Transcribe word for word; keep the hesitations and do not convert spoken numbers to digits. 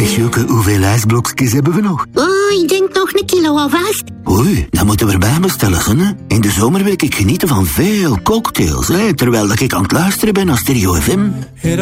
Zeg Joke, hoeveel ijsblokjes hebben we nog? Oh, ik denk nog een kilo alvast. Oei, dan moeten we erbij bestellen, hè. In de zomer wil ik genieten van veel cocktails, hè, terwijl ik aan het luisteren ben naar Stereo F M.